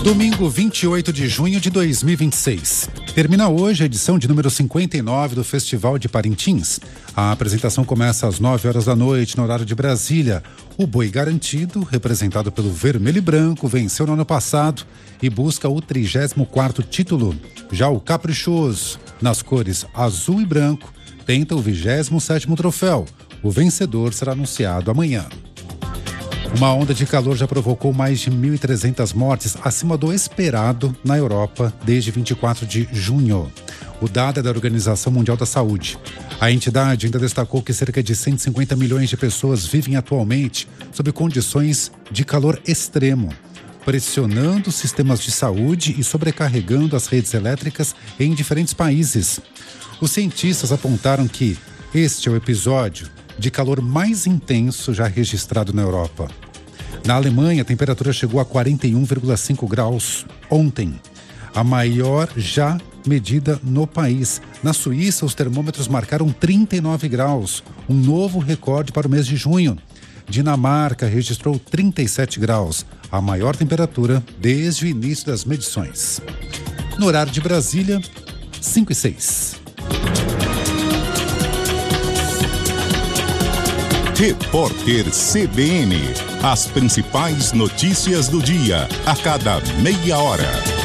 Domingo 28 de junho de 2026. Termina hoje a edição de número 59 do Festival de Parintins. A apresentação começa às 9 horas da noite, no horário de Brasília. O Boi Garantido, representado pelo Vermelho e Branco, venceu no ano passado e busca o 34º título. Já o Caprichoso, nas cores azul e branco, tenta o 27º troféu. O vencedor será anunciado amanhã. Uma onda de calor já provocou mais de 1.300 mortes, acima do esperado na Europa desde 24 de junho. O dado é da Organização Mundial da Saúde. A entidade ainda destacou que cerca de 150 milhões de pessoas vivem atualmente sob condições de calor extremo, pressionando os sistemas de saúde e sobrecarregando as redes elétricas em diferentes países. Os cientistas apontaram que este é o episódio de calor mais intenso já registrado na Europa. Na Alemanha, a temperatura chegou a 41,5 graus ontem, a maior já medida no país. Na Suíça, os termômetros marcaram 39 graus, um novo recorde para o mês de junho. Dinamarca registrou 37 graus, a maior temperatura desde o início das medições. No horário de Brasília, 5:06. Repórter CBN. As principais notícias do dia, a cada meia hora.